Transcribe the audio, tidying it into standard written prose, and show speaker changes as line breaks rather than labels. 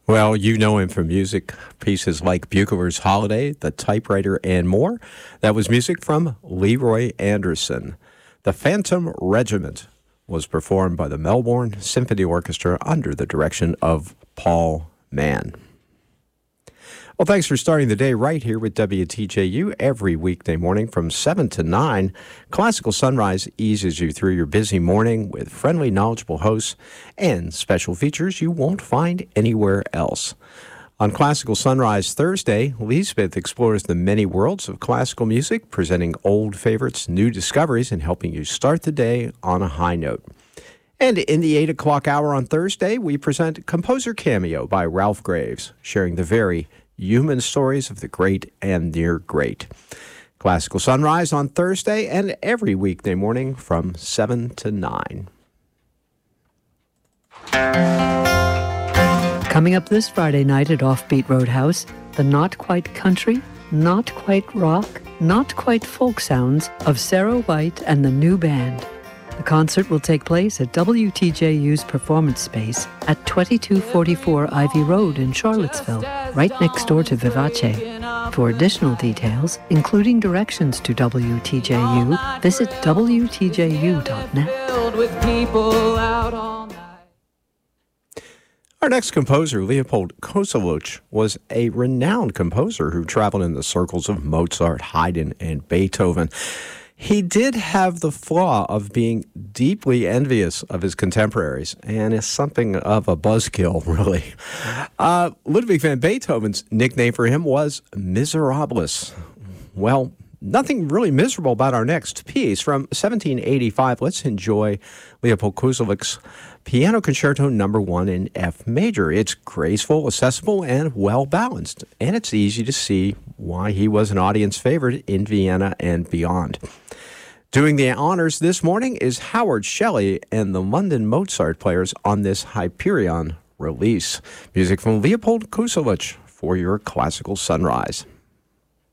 Well, you know him from music pieces like Buchler's Holiday, The Typewriter, and more. That was music from Leroy Anderson. The Phantom Regiment was performed by the Melbourne Symphony Orchestra under the direction of Paul Mann. Well, thanks for starting the day right here with WTJU every weekday morning from 7 to 9. Classical Sunrise eases you through your busy morning with friendly, knowledgeable hosts and special features you won't find anywhere else. On Classical Sunrise Thursday, Lisbeth explores the many worlds of classical music, presenting old favorites, new discoveries, and helping you start the day on a high note. And in the 8 o'clock hour on Thursday, we present Composer Cameo by Ralph Graves, sharing the very human stories of the great and near great. Classical Sunrise on Thursday and every weekday morning from 7 to 9.
Coming up this Friday night at Offbeat Roadhouse, the not quite country, not quite rock, not quite folk sounds of Sarah White and the New Band. The concert will take place at WTJU's Performance Space at 2244 Ivy Road in Charlottesville, right next door to Vivace. For additional details, including directions to WTJU, visit WTJU.net.
Our next composer, Leopold Kozeluch, was a renowned composer who traveled in the circles of Mozart, Haydn, and Beethoven. He did have the flaw of being deeply envious of his contemporaries, and is something of a buzzkill, really. Ludwig van Beethoven's nickname for him was Miserabilis. Well, nothing really miserable about our next piece. From 1785, let's enjoy Leopold Kozeluch's Piano Concerto No. 1 in F major. It's graceful, accessible, and well-balanced, and it's easy to see why he was an audience favorite in Vienna and beyond. Doing the honors this morning is Howard Shelley and the London Mozart Players on this Hyperion release. Music from Leopold Kozeluch for your Classical Sunrise.